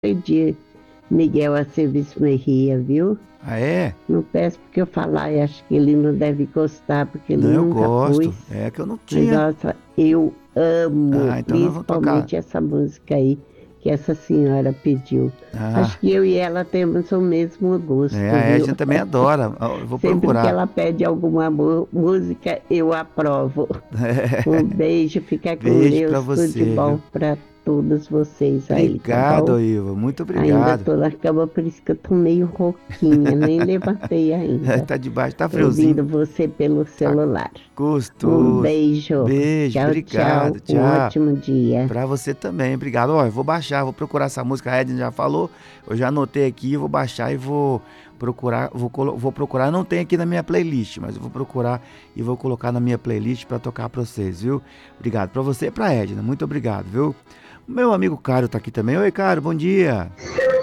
de Miguel a serviço Merria, viu? Ah, é? Não peço porque eu falar, e acho que ele não deve gostar, porque ele Não, eu nunca pôs. gosto. É que eu não Mas tinha. nossa, eu amo, Ah, então nós vamos tocar. principalmente essa música aí que essa senhora pediu. Acho Ah, que eu e ela temos o mesmo é, a gosto, viu? Edna também adora. Eu vou Sempre que procurar. ela pede alguma música, eu aprovo. Um beijo, fica com Beijo pra Deus, tudo de você, bom viu? para todos vocês aí, tá Obrigado, bom? Iva. Muito Ainda obrigado. tô na cama, por isso que eu tô meio rouquinha, nem levantei ainda. Tá debaixo, tá Tô friozinho. ouvindo você pelo Tá celular. Um gostoso. beijo. Beijo, Tchau, tchau. obrigado. Um Tchau. ótimo dia. Pra você também, obrigado. Ó, eu vou baixar, vou procurar essa música, a Edna já falou. Eu já anotei aqui, vou baixar e vou procurar, vou procurar, não tem aqui na minha playlist, mas eu vou procurar e vou colocar na minha playlist pra tocar pra vocês, viu? Obrigado pra você e pra Edna, muito obrigado, viu? Meu amigo Cário tá aqui também. Oi, Cário, bom dia.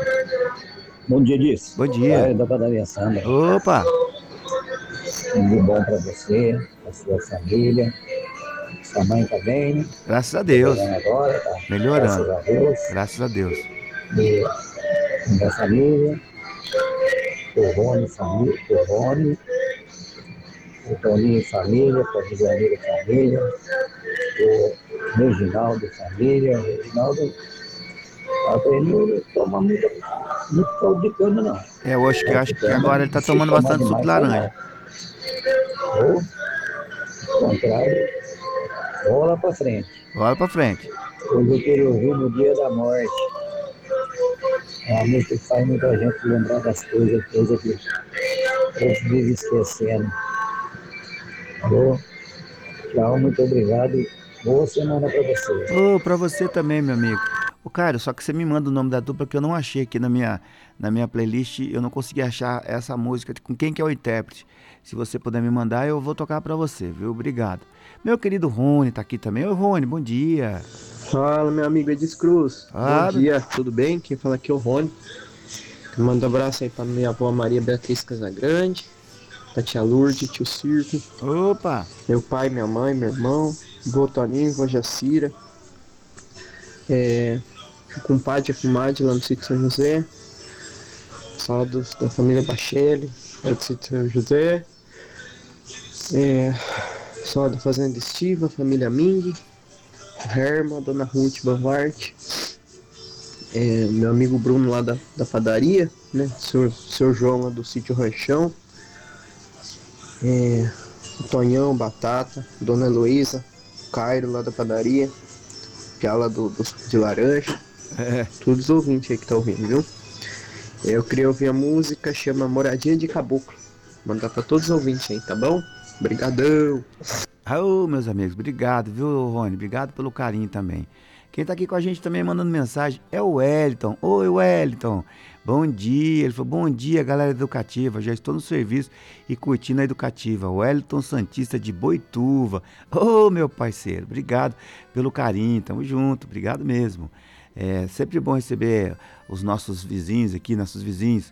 Bom dia, Diz. Bom dia. Caio da Padaria Sandra. Opa, Tudo bom para você, para sua família. Sua mãe está bem, né? graças a Deus. Melhorando agora, tá? Graças Melhorando. a Deus. Graças a Deus. E minha família, o Rony, família, o Rony, o Toninho, família, o Visanilho, família, o Reginaldo, família. O Reginaldo, ele não toma muito caldo de cana, não. É, eu acho que agora ele tá Se tomando tomar bastante suco de demais, faz laranja. mal. Ou, ao contrário, bola para frente. Bola pra frente. Hoje eu queria ouvir no Dia da Morte. É uma música que faz muita gente lembrar das coisas que a gente vive esquecendo. Alô? Tchau, muito obrigado. Boa semana para você. Ô, pra você também, meu amigo. Ô, cara, só que você me manda o nome da dupla que eu não achei aqui na minha playlist. Eu não consegui achar essa música. Com quem que é o intérprete? Se você puder me mandar, eu vou tocar pra você, viu? Obrigado. Meu querido Rony tá aqui também. Ô, Rony, bom dia. Fala, meu amigo Edis Cruz. Bom Ah, dia, tudo bem? Quem fala aqui é o Rony. Manda um abraço aí pra minha avó Maria Beatriz Casagrande, pra tia Lourdes, tio Circo, opa. meu pai, minha mãe, meu irmão, vô Toninho, vô Jacira, o compadre e a comadre lá no sítio São José, sala da família Bachelli, lá do sítio São José, é, sala da Fazenda Estiva, família Ming, Herma, Dona Ruth Bavart, meu amigo Bruno lá da padaria, né? Seu João lá do sítio Ranchão, o Tonhão, Batata, Dona Heloísa, o Cairo lá da padaria, Piá lá do suco de laranja, É. todos os ouvintes aí que tá ouvindo, viu? Eu queria ouvir a música, chama Moradinha de Caboclo. Mandar pra todos os ouvintes aí, tá bom? Obrigadão! Ô, meus amigos, obrigado, viu, Rony? Obrigado pelo carinho também. Quem tá aqui com a gente também mandando mensagem é o Wellington. Oi, Wellington. Bom dia. Ele falou, bom dia, galera educativa. Já estou no serviço e curtindo a educativa. Wellington Santista de Boituva. Ô, meu parceiro, obrigado pelo carinho. Tamo junto, obrigado mesmo. É sempre bom receber os nossos vizinhos aqui, nossos vizinhos.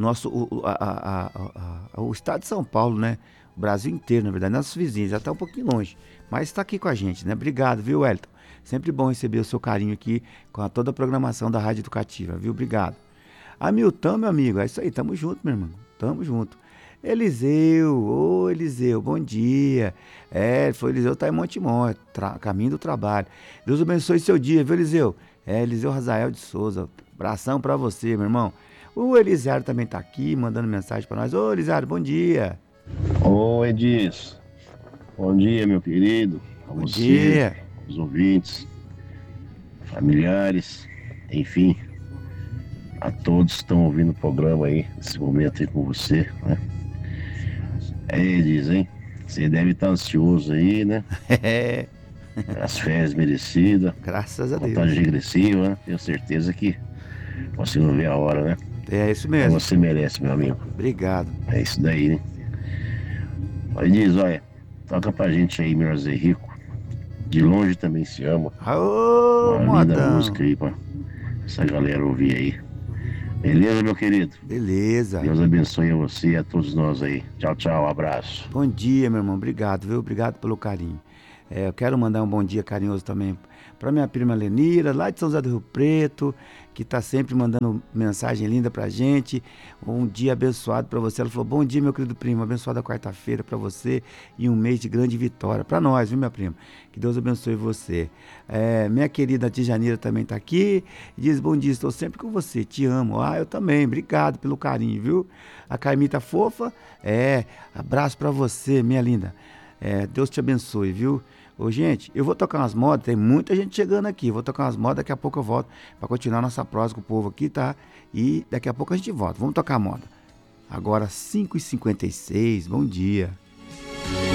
O estado de São Paulo, né? O Brasil inteiro, na verdade, nossos vizinhos, já está um pouquinho longe, mas está aqui com a gente, né? Obrigado, viu, Wellington? Sempre bom receber o seu carinho aqui com toda a programação da Rádio Educativa, viu? Obrigado. Hamilton, meu amigo, é isso aí, tamo junto, meu irmão, tamo junto. Eliseu, ô Eliseu, bom dia. Eliseu tá em Montemor, caminho do trabalho. Deus abençoe seu dia, viu, Eliseu? Eliseu Razael de Souza, abração pra você, meu irmão. O Elisário também tá aqui, mandando mensagem pra nós. Ô, Elisário, bom dia. Oi, Edis. Bom dia, meu querido. A Bom você, dia. os ouvintes, familiares, enfim, a todos que estão ouvindo o programa aí, nesse momento aí com você, né? Edis, hein? Você deve estar ansioso aí, né? É, As férias merecidas, graças a contagem Deus. regressiva, né? Tenho certeza que você não vê a hora, né? É isso Mas mesmo. você merece, meu amigo. Obrigado. É isso daí, né? Edis, olha, toca pra gente aí, meu Zé Rico. De longe também se ama. Ô, Uma linda modão. música aí pra essa galera ouvir aí. Beleza, meu querido? Beleza. Deus abençoe a você e a todos nós aí. Tchau, tchau, abraço. Bom dia, meu irmão. Obrigado, viu? Obrigado pelo carinho. Eu quero mandar um bom dia carinhoso também para minha prima Lenira, lá de São José do Rio Preto, que está sempre mandando mensagem linda pra gente. Um dia abençoado para você. Ela falou: bom dia, meu querido primo, abençoada quarta-feira para você e um mês de grande vitória para nós, viu, minha prima? Que Deus abençoe você. Minha querida Tijanira também está aqui, diz: bom dia, estou sempre com você, te amo. Eu também, obrigado pelo carinho, viu? A Carmita fofa, abraço para você, minha linda. Deus te abençoe, viu? Ô, gente, eu vou tocar umas modas, tem muita gente chegando aqui, vou tocar umas modas, daqui a pouco eu volto para continuar nossa prosa com o povo aqui, tá? E daqui a pouco a gente volta, vamos tocar a moda. Agora 5h56, bom dia.